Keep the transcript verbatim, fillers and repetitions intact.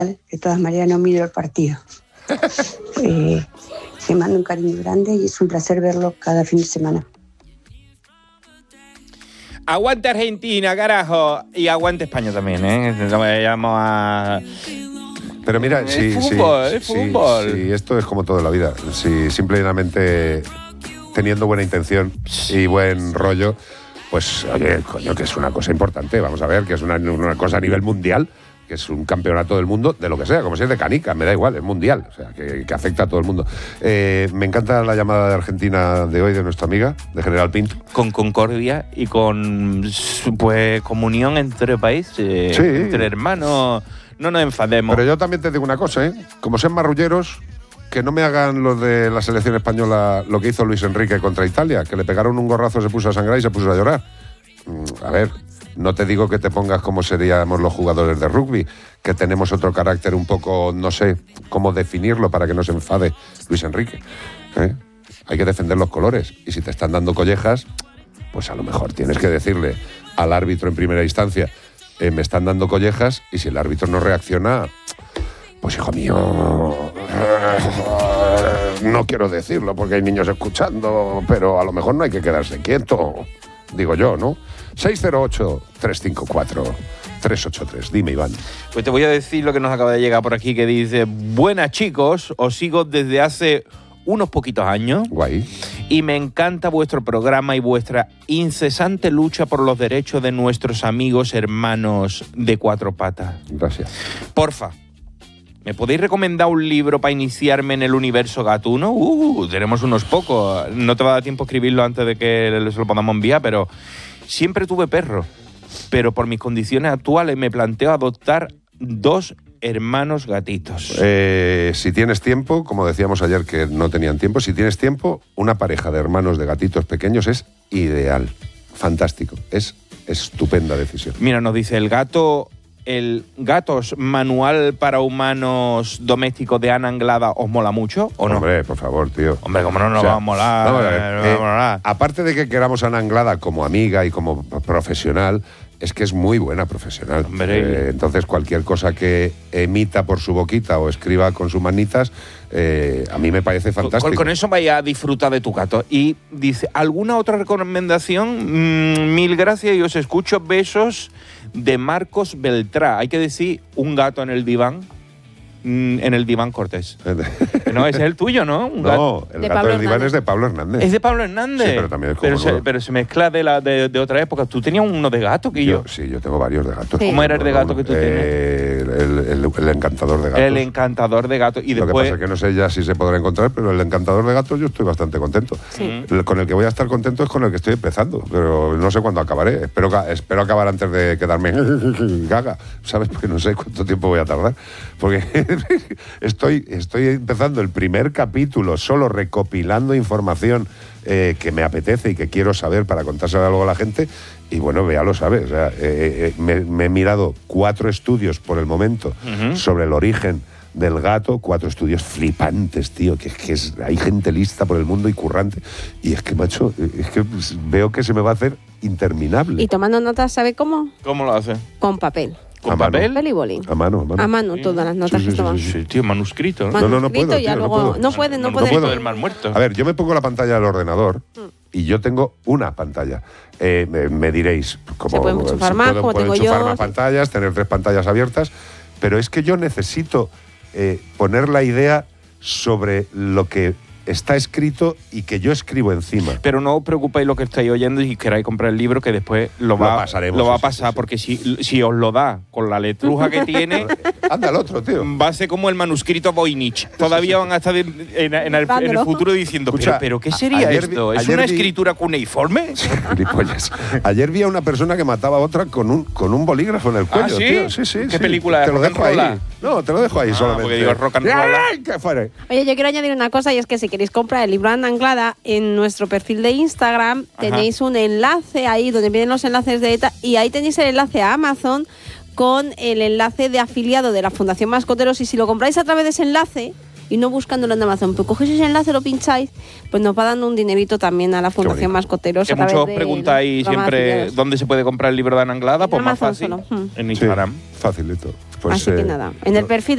De todas maneras no miro el partido. eh, le mando un cariño grande y es un placer verlo cada fin de semana. Aguante Argentina, carajo. Y aguante España también, ¿eh? No vayamos a... Pero mira, es sí, fútbol, sí, es fútbol. Sí, sí, esto es como todo en la vida. Si simplemente teniendo buena intención y buen rollo, pues, oye, coño, que es una cosa importante. Vamos a ver, que es una, una cosa a nivel mundial, que es un campeonato del mundo, de lo que sea, como si es de canica, me da igual, es mundial, o sea, que, que afecta a todo el mundo. Eh, me encanta la llamada de Argentina de hoy, de nuestra amiga, de General Pinto. Con concordia y con, pues, comunión entre países, Sí. entre hermanos. No nos enfademos. Pero yo también te digo una cosa, ¿eh? Como sean marrulleros, que no me hagan los de la selección española lo que hizo Luis Enrique contra Italia, que le pegaron un gorrazo, se puso a sangrar y se puso a llorar. Mm, a ver... No te digo que te pongas como seríamos los jugadores de rugby, que tenemos otro carácter un poco, no sé cómo definirlo para que no se enfade Luis Enrique. ¿eh? Hay que defender los colores. Y si te están dando collejas, pues a lo mejor tienes que decirle al árbitro en primera instancia, eh, me están dando collejas, y si el árbitro no reacciona, pues hijo mío, no quiero decirlo porque hay niños escuchando, pero a lo mejor no hay que quedarse quieto, digo yo, ¿no? seis cero ocho, tres cinco cuatro, tres ocho tres. Dime, Iván. Pues te voy a decir lo que nos acaba de llegar por aquí, que dice: buenas, chicos, os sigo desde hace unos poquitos años. Guay. Y me encanta vuestro programa y vuestra incesante lucha por los derechos de nuestros amigos hermanos de cuatro patas. Gracias. Porfa, ¿me podéis recomendar un libro para iniciarme en el universo gatuno? Uh, tenemos unos pocos. No te va a dar tiempo a escribirlo antes de que se lo podamos enviar, pero... Siempre tuve perro, pero por mis condiciones actuales me planteo adoptar dos hermanos gatitos. Eh, si tienes tiempo, como decíamos ayer que no tenían tiempo, si tienes tiempo, una pareja de hermanos de gatitos pequeños es ideal, fantástico, es estupenda decisión. Mira, nos dice el gato... ¿El Gatos Manual para Humanos Domésticos de Ana Anglada os mola mucho o no? Hombre, por favor, tío. Hombre, ¿cómo no nos O sea, va a molar? vamos a ver, no eh, va a molar. Aparte de que queramos a Ana Anglada como amiga y como profesional, es que es muy buena profesional. Hombre. Eh, entonces, cualquier cosa que emita por su boquita o escriba con sus manitas, eh, a mí me parece fantástico. Con, con eso vaya a disfrutar de tu gato. Y dice, ¿alguna otra recomendación? Mm, mil gracias y os escucho. Besos de Marcos Beltrá. Hay que decir, un gato en el diván. En el diván Cortés. No, ese es el tuyo, ¿no? Un no, gato. el De gato Pablo del diván Hernández. es de Pablo Hernández. Es de Pablo Hernández. Sí, pero también es pero cojonudo. se, pero se mezcla de, la, de, de otra época. Tú tenías uno de gato que yo. Yo, sí, yo tengo varios de gatos. Sí. ¿Cómo era el de gato que tú eh, el, el, el encantador de gatos. El encantador de gatos. Y Lo que después. pasa es que no sé ya si se podrá encontrar, pero el encantador de gatos yo estoy bastante contento. Sí. El- Con el que voy a estar contento es con el que estoy empezando, pero no sé cuándo acabaré. Espero, ca- espero acabar antes de quedarme gaga, ¿sabes? Porque no sé cuánto tiempo voy a tardar. Porque estoy, estoy empezando el primer capítulo solo recopilando información eh, que me apetece y que quiero saber para contársela luego a la gente. Y bueno, ya lo sabes. O sea, eh, eh, me, me he mirado cuatro estudios por el momento Ujú. sobre el origen del gato, cuatro estudios flipantes, tío, que, que es, hay gente lista por el mundo y currante. Y es que, macho, es que pues, veo que se me va a hacer interminable. Y tomando notas, ¿sabe cómo? ¿Cómo lo hace? Con papel. ¿Con A mano. papel? Papel y bolín. A mano, a mano. A mano, todas las notas Sí, que sí, toman. sí, Sí, tío, manuscrito. ¿no? No, no, no Manuscrito puedo, y ya tío, no luego... puedo. No puede, no Manuscrito puede. puedo. del Mar Muerto. A ver, yo me pongo la pantalla del ordenador y yo tengo una pantalla. Eh, me, me diréis, como, Se pueden enchufar se más, pueden- como pueden tengo enchufar yo. más pantallas, tener tres pantallas abiertas, pero es que yo necesito eh, poner la idea sobre lo que está escrito y que yo escribo encima. Pero no os preocupéis lo que estáis oyendo y queráis comprar el libro, que después lo va, Lo pasaremos, lo va a sí, sí, pasar, sí. porque si, si os lo da con la letruja que tiene, Anda el otro, tío. va a ser como el manuscrito Voynich. Todavía van a estar en, en- en el, en el Flipándolo. futuro diciendo, Escucha, pero, pero ¿qué sería ayer vi- esto? ¿Es ayer una vi- escritura cuneiforme? Gilipollas. Ayer vi a una persona que mataba a otra con un, con un bolígrafo en el cuello. ¿Ah, sí? tío. Sí, sí, ¿Qué sí. película? Te lo ¿Rock and dejo ahí. roll? No, te lo dejo ahí Ah, solamente. porque digo rock and roll. ¡Ay, qué fuera! Oye, yo quiero añadir una cosa, y es que si queréis comprar el libro Ana Anglada, en nuestro perfil de Instagram Ajá. tenéis un enlace ahí donde vienen los enlaces de ETA, y ahí tenéis el enlace a Amazon con el enlace de afiliado de la Fundación Mascoteros, y si lo compráis a través de ese enlace y no buscándolo en Amazon, pues cogéis ese enlace, lo pincháis, pues nos va dando un dinerito también a la Fundación bonito. Mascoteros. Que a través muchos del preguntáis programa de siempre afiliados. dónde se puede comprar el libro de Ana Anglada, En pues más Amazon fácil, solo. Hmm. en Sí, Instagram. facilito. Pues, Así que eh, nada, en el perfil